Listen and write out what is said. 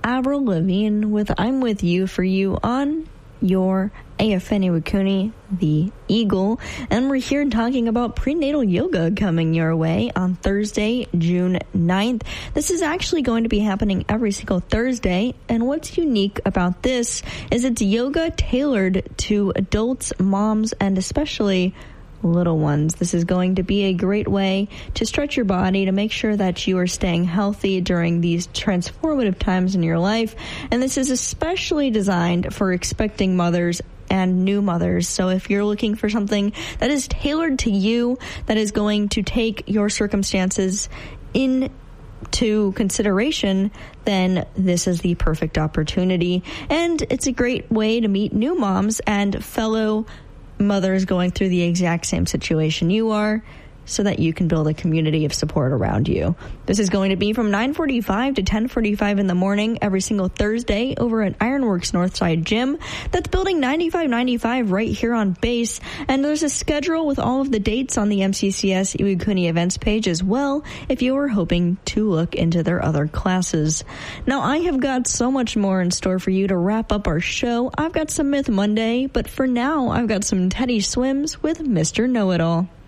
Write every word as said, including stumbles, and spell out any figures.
Avril Lavigne with I'm With You for You on your A F N Iwakuni, the Eagle. And we're here talking about prenatal yoga coming your way on Thursday, June ninth. This is actually going to be happening every single Thursday. And what's unique about this is it's yoga tailored to adults, moms, and especially little ones. This is going to be a great way to stretch your body to make sure that you are staying healthy during these transformative times in your life. And this is especially designed for expecting mothers and new mothers. So if you're looking for something that is tailored to you, that is going to take your circumstances into consideration, then this is the perfect opportunity. And it's a great way to meet new moms and fellow mothers going through the exact same situation you are, so that you can build a community of support around you. This is going to be from nine forty-five to ten forty-five in the morning every single Thursday over at Ironworks Northside Gym. That's building ninety-five ninety-five right here on base. And there's a schedule with all of the dates on the M C C S Iwakuni events page as well, if you are hoping to look into their other classes. Now, I have got so much more in store for you to wrap up our show. I've got some Myth Monday, but for now, I've got some Teddy Swims with Mister Know-It-All.